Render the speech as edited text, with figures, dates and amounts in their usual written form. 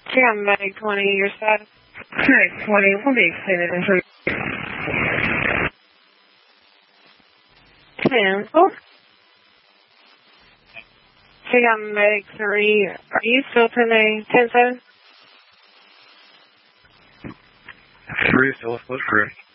Yeah, Medic 20, your status. Medic 20 will be extended until... Cancel. So yeah, Medic 3, are you still pending 10-7? 3 still a split crew.